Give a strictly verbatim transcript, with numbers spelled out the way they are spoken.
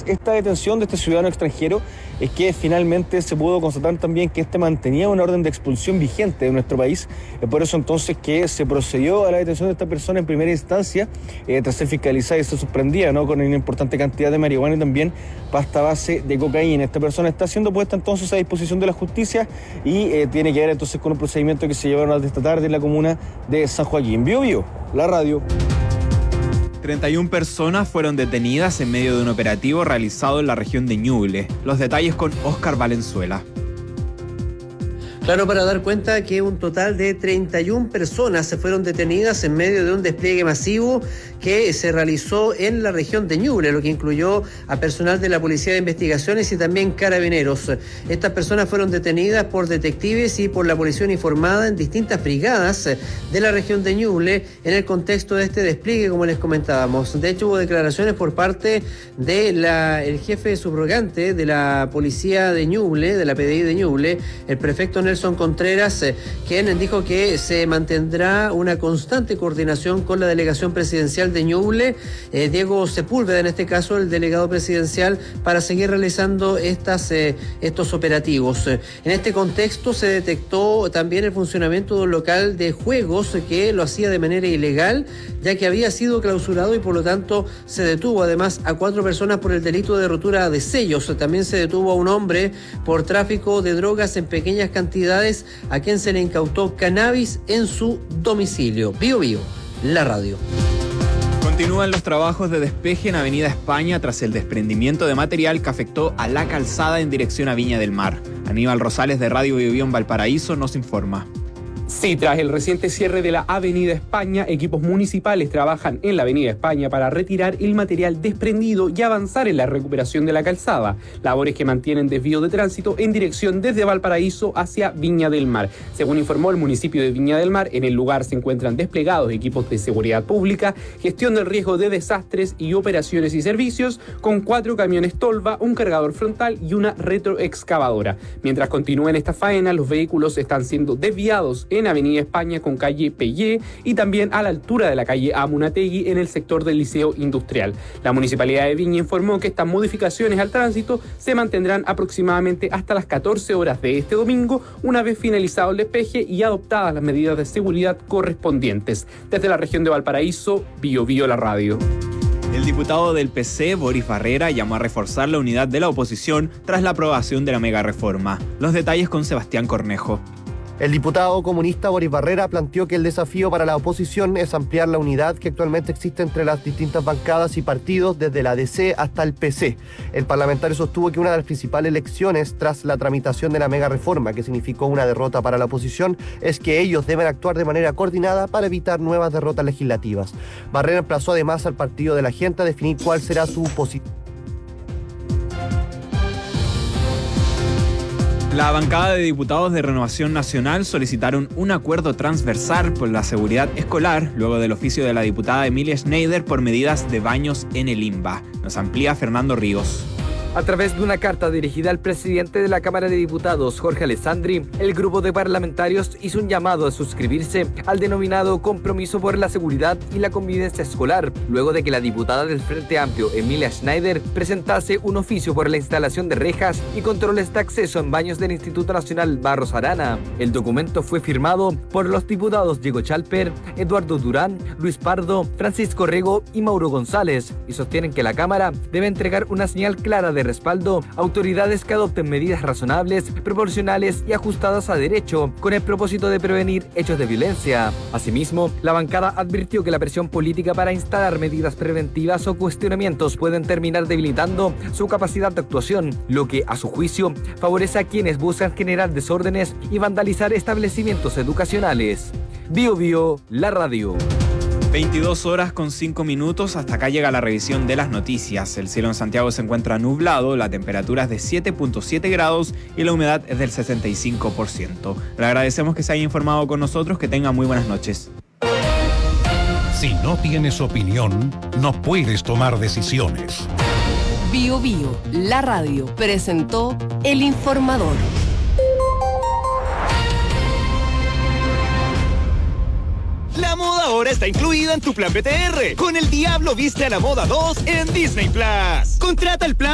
esta detención de este ciudadano extranjero es que finalmente se pudo constatar también que este mantenía una orden de expulsión vigente de nuestro país. Es por eso entonces que se procedió a la detención de esta persona en primera instancia, eh, tras ser fiscalizada y ser sorprendida, ¿no?, con una importante cantidad de marihuana y también pasta base de cocaína. Esta persona está siendo puesta entonces a disposición de la justicia y eh, tiene que ver entonces con un procedimiento que se llevaron esta tarde en la comuna de San Joaquín. Bio Bio, la radio. treinta y una personas fueron detenidas en medio de un operativo realizado en la región de Ñuble. Los detalles con Óscar Valenzuela. Claro, para dar cuenta que un total de treinta y una personas se fueron detenidas en medio de un despliegue masivo que se realizó en la región de Ñuble, lo que incluyó a personal de la Policía de Investigaciones y también carabineros. Estas personas fueron detenidas por detectives y por la policía uniformada en distintas brigadas de la región de Ñuble en el contexto de este despliegue, como les comentábamos. De hecho, hubo declaraciones por parte del jefe subrogante de la Policía de Ñuble, de la P D I de Ñuble, el prefecto Nelson Nelson Contreras, eh, quien dijo que se mantendrá una constante coordinación con la delegación presidencial de Ñuble, eh, Diego Sepúlveda, en este caso el delegado presidencial, para seguir realizando estas, eh, estos operativos. En este contexto se detectó también el funcionamiento de un local de juegos que lo hacía de manera ilegal, ya que había sido clausurado y por lo tanto se detuvo además a cuatro personas por el delito de rotura de sellos. También se detuvo a un hombre por tráfico de drogas en pequeñas cantidades, a quien se le incautó cannabis en su domicilio. Bio Bio, la radio. Continúan los trabajos de despeje en Avenida España tras el desprendimiento de material que afectó a la calzada en dirección a Viña del Mar. Aníbal Rosales de Radio Bio Bio en Valparaíso nos informa. Sí, tras el reciente cierre de la Avenida España, equipos municipales trabajan en la Avenida España para retirar el material desprendido y avanzar en la recuperación de la calzada. Labores que mantienen desvío de tránsito en dirección desde Valparaíso hacia Viña del Mar. Según informó el municipio de Viña del Mar, en el lugar se encuentran desplegados equipos de seguridad pública, gestión del riesgo de desastres y operaciones y servicios, con cuatro camiones tolva, un cargador frontal y una retroexcavadora. Mientras continúan estas faenas, los vehículos están siendo desviados en Avenida España con calle Pellé y también a la altura de la calle Amunategui en el sector del Liceo Industrial. La Municipalidad de Viña informó que estas modificaciones al tránsito se mantendrán aproximadamente hasta las catorce horas de este domingo, una vez finalizado el despeje y adoptadas las medidas de seguridad correspondientes. Desde la región de Valparaíso, Bio Bio la radio. El diputado del P C, Boris Barrera, llamó a reforzar la unidad de la oposición tras la aprobación de la mega reforma. Los detalles con Sebastián Cornejo. El diputado comunista Boris Barrera planteó que el desafío para la oposición es ampliar la unidad que actualmente existe entre las distintas bancadas y partidos, desde la D C hasta el P C. El parlamentario sostuvo que una de las principales lecciones tras la tramitación de la mega reforma, que significó una derrota para la oposición, es que ellos deben actuar de manera coordinada para evitar nuevas derrotas legislativas. Barrera emplazó además al Partido de la Gente a definir cuál será su posición. La bancada de diputados de Renovación Nacional solicitaron un acuerdo transversal por la seguridad escolar luego del oficio de la diputada Emilia Schneider por medidas de baños en el INBA. Nos amplía Fernando Ríos. A través de una carta dirigida al presidente de la Cámara de Diputados, Jorge Alessandri, el grupo de parlamentarios hizo un llamado a suscribirse al denominado Compromiso por la Seguridad y la Convivencia Escolar, luego de que la diputada del Frente Amplio, Emilia Schneider, presentase un oficio por la instalación de rejas y controles de acceso en baños del Instituto Nacional Barros Arana. El documento fue firmado por los diputados Diego Chalper, Eduardo Durán, Luis Pardo, Francisco Rego y Mauro González, y sostienen que la Cámara debe entregar una señal clara de respaldo a autoridades que adopten medidas razonables, proporcionales y ajustadas a derecho, con el propósito de prevenir hechos de violencia. Asimismo, la bancada advirtió que la presión política para instalar medidas preventivas o cuestionamientos pueden terminar debilitando su capacidad de actuación, lo que, a su juicio, favorece a quienes buscan generar desórdenes y vandalizar establecimientos educacionales. Bio Bio, la radio. veintidós horas con cinco minutos, hasta acá llega la revisión de las noticias. El cielo en Santiago se encuentra nublado, la temperatura es de siete punto siete grados y la humedad es del sesenta y cinco por ciento. Le agradecemos que se haya informado con nosotros, que tenga muy buenas noches. Si no tienes opinión, no puedes tomar decisiones. Bio Bio, la radio, presentó El Informador. La moda ahora está incluida en tu plan P T R. Con El Diablo Viste a la Moda dos en Disney Plus. Contrata el plan